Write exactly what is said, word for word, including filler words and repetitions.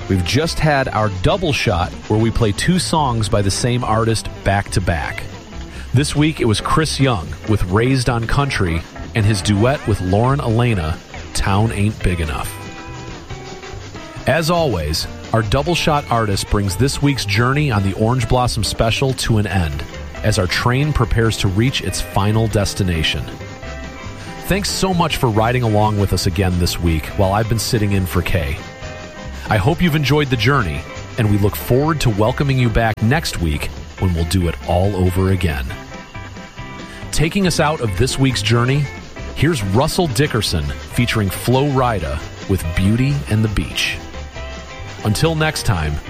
We've just had our double shot where we play two songs by the same artist back to back. This week it was Chris Young with Raised on Country and his duet with Lauren Elena, Town Ain't Big Enough. As always, our double shot artist brings this week's journey on the Orange Blossom Special to an end as our train prepares to reach its final destination. Thanks so much for riding along with us again this week while I've been sitting in for Kay. I hope you've enjoyed the journey, and we look forward to welcoming you back next week when we'll do it all over again. Taking us out of this week's journey, here's Russell Dickerson featuring Flo Rida with Beauty and the Beach. Until next time,